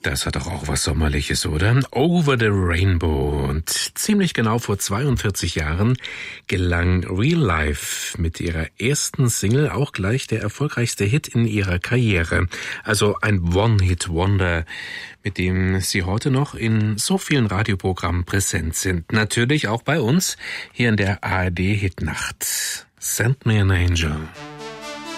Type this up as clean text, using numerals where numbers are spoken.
Das hat doch auch was Sommerliches, oder? Over the Rainbow. Und ziemlich genau vor 42 Jahren gelang Real Life mit ihrer ersten Single auch gleich der erfolgreichste Hit in ihrer Karriere. Also ein One-Hit-Wonder, mit dem sie heute noch in so vielen Radioprogrammen präsent sind. Natürlich auch bei uns hier in der ARD Hitnacht. Send Me an Angel.